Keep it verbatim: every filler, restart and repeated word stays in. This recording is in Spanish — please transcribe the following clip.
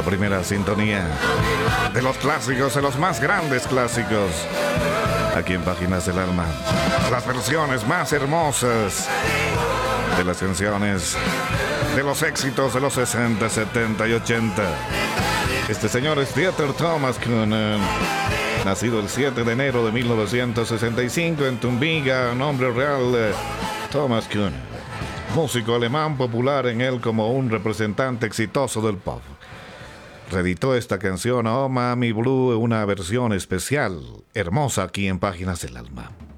La primera sintonía de los clásicos, de los más grandes clásicos. Aquí en Páginas del Alma. Las versiones más hermosas de las canciones, de los éxitos de los sesenta, setenta y ochenta. Este señor es Dieter Thomas Kuhn, nacido el siete de enero de mil novecientos sesenta y cinco en Tubinga, nombre real eh, Thomas Kuhn. Músico alemán popular en él como un representante exitoso del pop. Reeditó esta canción Oh Mami Blue, una versión especial, hermosa aquí en Páginas del Alma.